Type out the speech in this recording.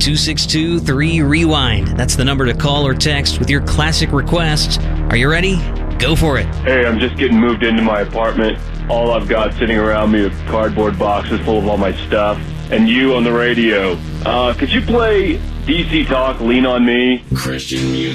888-262-3REWIND. That's the number to call or text with your classic requests. Are you ready? Go for it. Hey, I'm just getting moved into my apartment. All I've got sitting around me are cardboard boxes full of all my stuff. And you on the radio. Could you play DC Talk, Lean on Me? Christian music.